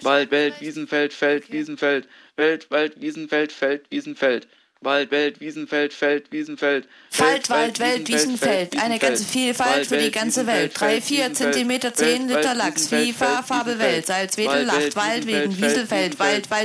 Wald, Welt, Wiesenfeld, Feld, Wiesenfeld, Wald, Wiesenfeld, Feld, Wiesenfeld. Wald, Welt, Wiesenfeld, Feld, Wiesenfeld. Wald, Welt, Wiesenfeld. Eine ganze Vielfalt für die ganze Welt. 3, 4 Zentimeter, 10 Liter Lachs. Vieh, Farbe, Welt. Salz, Wedel, Lacht, Wald, Wegen, Wieselfeld, Wald,